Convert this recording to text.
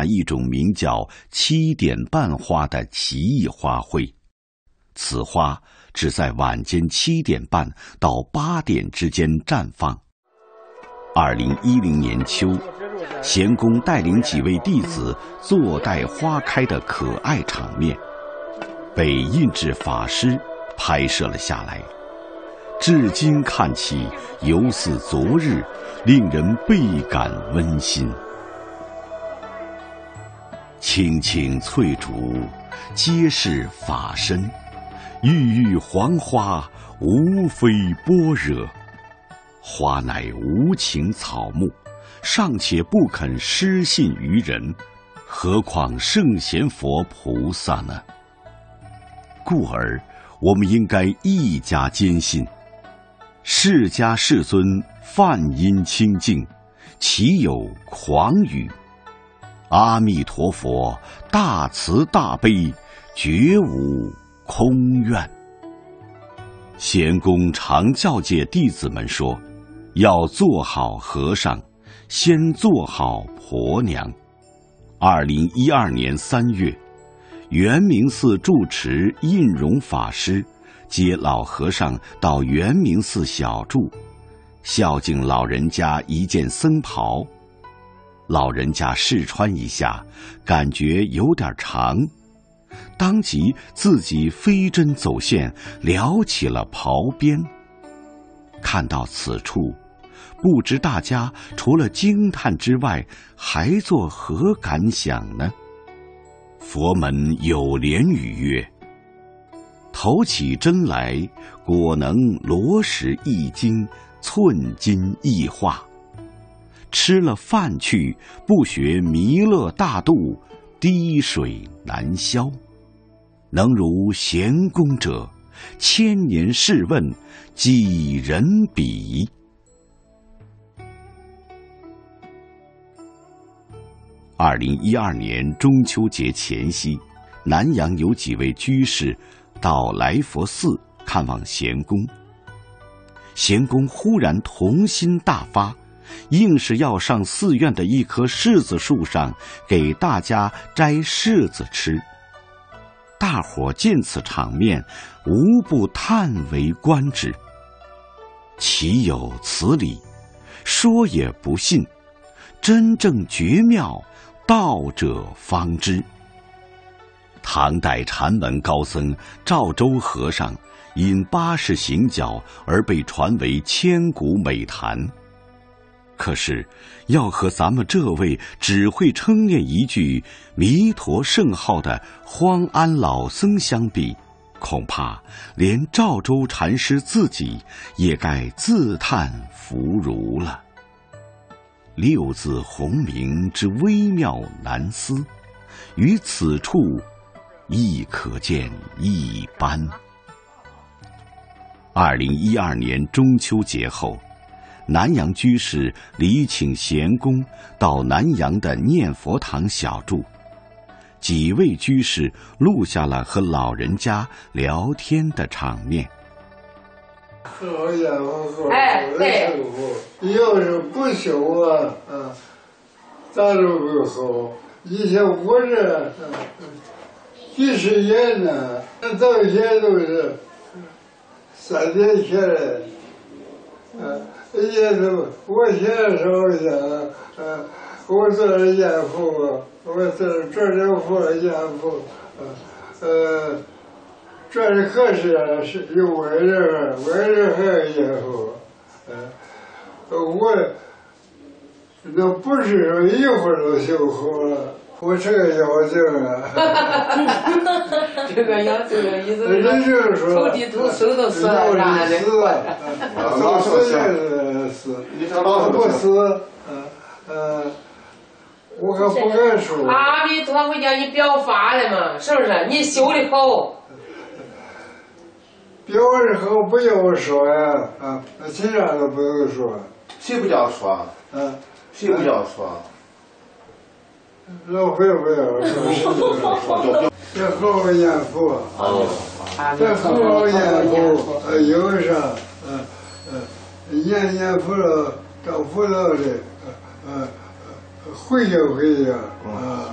一种名叫7点半花的奇异花卉。此花只在晚间7点半到8点之间绽放。2010年秋，贤公带领几位弟子坐待花开的可爱场面，被印制法师拍摄了下来。至今看起犹似昨日，令人倍感温馨。青青翠竹，皆是法身，郁郁黄花，无非般若。花乃无情草木，尚且不肯失信于人，何况圣贤佛菩萨呢？故而我们应该愈加坚信，释迦世尊梵音清净，岂有诳语？阿弥陀佛大慈大悲，绝无空愿。贤公常教诫弟子们说，要做好和尚，先做好婆娘。2012年3月，圆明寺住持印容法师接老和尚到圆明寺小住，孝敬老人家一件僧袍。老人家试穿一下，感觉有点长，当即自己飞针走线撩起了袍边。看到此处，不知大家除了惊叹之外，还作何感想呢？佛门有莲语曰：头起针来，果能罗石一斤，寸金一化。吃了饭去，不学弥勒大度，滴水难消。能如贤公者，千年试问，几人比？2012年中秋节前夕，南阳有几位居士到来佛寺看望贤公。贤公忽然童心大发，硬是要上寺院的一棵柿子树上给大家摘柿子吃。大伙见此场面，无不叹为观止。岂有此理？说也不信，真正绝妙，道者方知。唐代禅门高僧赵州和尚因80行脚而被传为千古美谈。可是要和咱们这位只会称念一句弥陀圣号的荒安老僧相比，恐怕连赵州禅师自己也该自叹弗如了。六字洪名之微妙难思，于此处亦可见一斑。2012年中秋节后，南阳居士礼请贤公到南阳的念佛堂小住，几位居士录下了和老人家聊天的场面。 好家伙，对，要是不修咱就不好。以前我这几十年呢，到现在都是3年前的，也都我现在说一下，我做了严父，我做了父严父，这里可是有外人还有严父，我那不是说一会儿就修好了。我这个妖精啊， 这个妖精的意思是说土地土生都死了啥的， 都死也死，不死，我可不敢说。 阿弥陀佛叫你表法了嘛，是不是？你修的好。 表的好不要说呀，其他都不用说。 谁不叫说？谁不叫说？ 老会不要说，这好好念佛，这好好念佛，有啥，念佛了，找佛了的，回去